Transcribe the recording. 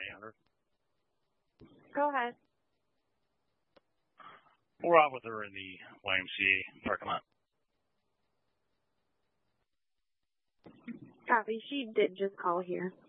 1-800. Go ahead. We're out with her in the YMCA parking lot. Copy. She did just call here.